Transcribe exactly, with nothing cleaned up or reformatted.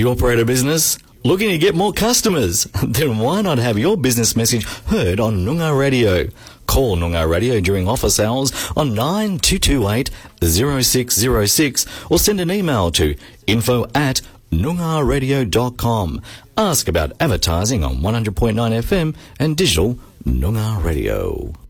you operate a business? Looking to get more customers? Then why not have your business message heard on Noongar Radio? Call Noongar Radio during office hours on nine two two eight, zero six zero six or send an email to info at noongar radio dot com. Ask about advertising on one hundred point nine F M and digital Noongar Radio.